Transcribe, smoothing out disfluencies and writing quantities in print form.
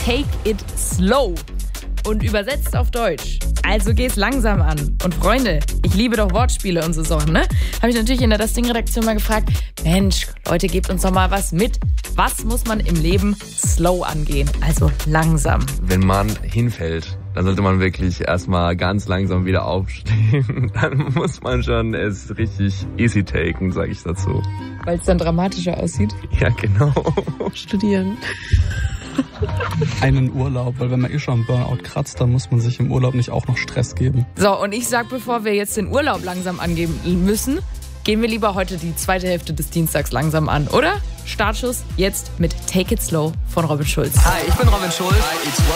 Take It Slow. Und übersetzt auf Deutsch. Also geh's langsam an. Und Freunde, ich liebe doch Wortspiele und so Sachen, ne? Habe ich natürlich in der Das Ding-Redaktion mal gefragt, Mensch, Leute, gebt uns doch mal was mit. Was muss man im Leben slow angehen? Also langsam. Wenn man hinfällt, dann sollte man wirklich erstmal ganz langsam wieder aufstehen. Dann muss man schon es richtig easy taken, sage ich dazu. Weil es dann dramatischer aussieht? Ja, genau. Studieren. Einen Urlaub, weil wenn man schon am Burnout kratzt, dann muss man sich im Urlaub nicht auch noch Stress geben. So, und ich sag, bevor wir jetzt den Urlaub langsam angehen müssen, gehen wir lieber heute die zweite Hälfte des Dienstags langsam an, oder? Startschuss jetzt mit Take It Slow von Robin Schulz. Hi, ich bin Robin Schulz. Hi, it's